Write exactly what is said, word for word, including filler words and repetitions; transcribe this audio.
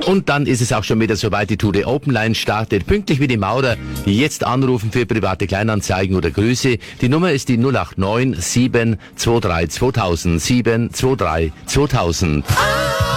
Und dann ist es auch schon wieder soweit, die Tour Open Line startet. Pünktlich wie die Maurer. Jetzt anrufen für private Kleinanzeigen oder Grüße. Die Nummer ist die null acht neun sieben zwei drei zweitausend sieben zwei drei zweitausend.